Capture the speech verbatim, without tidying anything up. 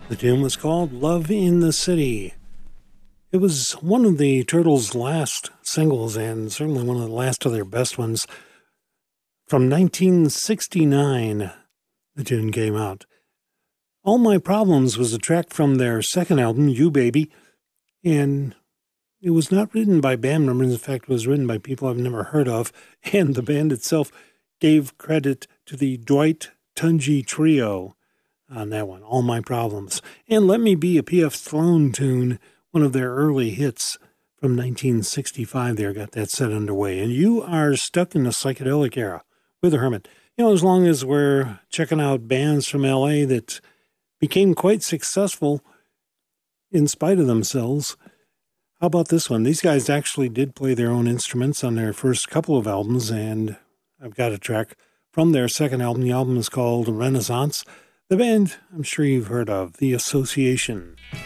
The tune was called Love in the City. It was one of the Turtles' last singles and certainly one of the last of their best ones. From nineteen sixty-nine, the tune came out. All My Problems was a track from their second album, You Baby, and it was not written by band members. In fact, it was written by people I've never heard of, and the band itself gave credit to the Dwight Tunji Trio on that one, All My Problems. And Let Me Be, a P F Sloan tune, one of their early hits from nineteen sixty-five there, got that set underway. And you are stuck in the psychedelic era with the Hermit. You know, as long as we're checking out bands from L A that became quite successful in spite of themselves. How about this one? These guys actually did play their own instruments on their first couple of albums, and I've got a track from their second album. The album is called Renaissance. The band, I'm sure you've heard of, The Association.